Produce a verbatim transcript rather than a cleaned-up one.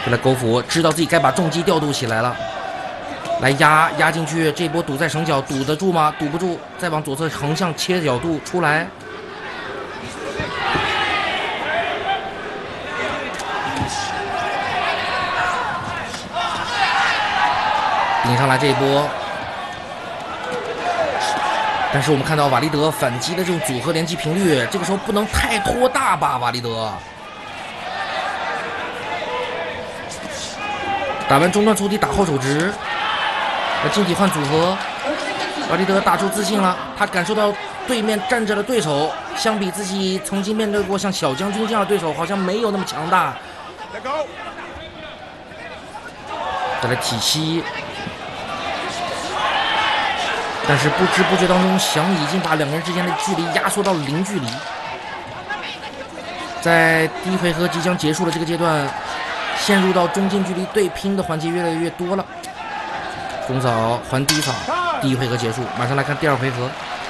这来狗辅知道自己该把重击调度起来了，来压压进去，这波堵在绳角，堵得住吗？堵不住，再往左侧横向切角度出来。顶上来这一波，但是我们看到瓦利德反击的这种组合连击频率，这个时候不能太拖大吧，瓦利德。打完中段触底打后手直，来近体换组合，瓦利德打出自信了，他感受到对面站着的对手，相比自己曾经面对过像小将军这样的对手，好像没有那么强大。再来体系。但是不知不觉当中，翔已经把两个人之间的距离压缩到了零距离。在第一回合即将结束的这个阶段，陷入到中近距离对拼的环节越来越多了。中嫂还低扫，第一回合结束，马上来看第二回合。